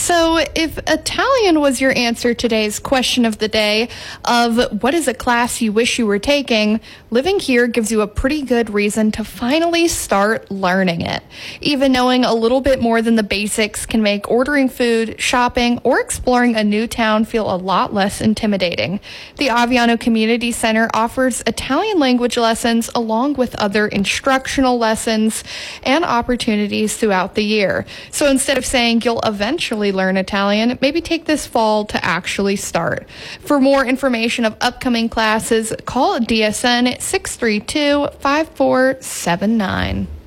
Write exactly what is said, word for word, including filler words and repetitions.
So if Italian was your answer to today's question of the day of what is a class you wish you were taking, living here gives you a pretty good reason to finally start learning it. Even knowing a little bit more than the basics can make ordering food, shopping, or exploring a new town feel a lot less intimidating. The Aviano Community Center offers Italian language lessons along with other instructional lessons and opportunities throughout the year. So instead of saying you'll eventually learn Italian, maybe take this fall to actually start. For more information of upcoming classes, call D S N six three two, five four seven nine.